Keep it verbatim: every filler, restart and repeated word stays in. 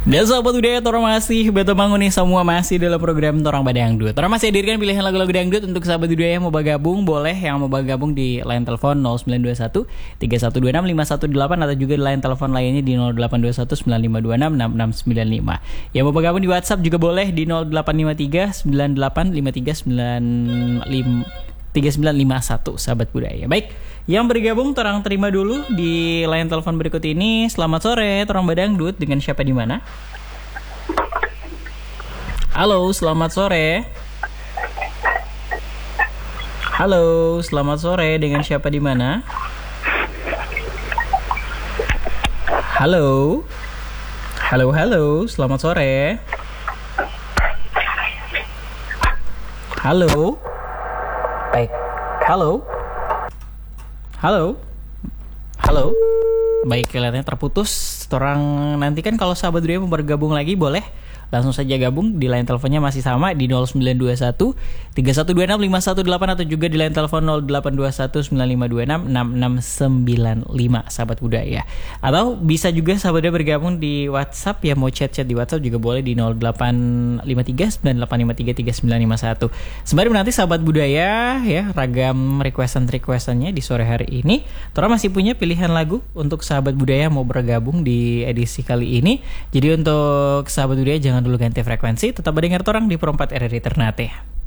Dan sahabat budaya, Torang masih betul bangun nih semua masih dalam program Torang Badangdut. Torang masih hadirkan pilihan lagu-lagu dangdut untuk sahabat budaya yang mau bergabung. Boleh yang mau bergabung di line telepon nol sembilan dua satu tiga satu dua enam lima satu delapan atau juga di line telepon lainnya di nol delapan dua satu sembilan lima dua enam enam enam sembilan lima. Yang mau bergabung di WhatsApp juga boleh di nol delapan lima tiga sembilan delapan lima tiga sembilan lima tiga sembilan lima satu sahabat budaya. Baik, yang bergabung Torang terima dulu di line telepon berikut ini. Selamat sore, Torang Badangdut, dengan siapa di mana? Halo, selamat sore. Halo, selamat sore, dengan siapa di mana? Halo. Halo, halo, selamat sore. Halo. Baik, halo. Halo. Halo. Baik, kelihatannya terputus. Torang nantikan kalau sahabat budaya mau bergabung lagi boleh langsung saja gabung di line teleponnya masih sama di nol sembilan dua satu tiga satu dua enam lima satu delapan atau juga di line telepon nol delapan dua satu sembilan lima dua enam enam enam sembilan lima sahabat budaya. Atau bisa juga sahabat budaya bergabung di WhatsApp ya, mau chat-chat di WhatsApp juga boleh di nol delapan lima tiga sembilan delapan lima tiga tiga sembilan lima satu. Sembari menanti sahabat budaya ya ragam requestan-requestannya di sore hari ini. Tora masih punya pilihan lagu untuk sahabat budaya mau bergabung di edisi kali ini. Jadi untuk sahabat budaya jangan dulu ganti frekuensi, tetap mendengar Torang di Perempat R R I Ternate.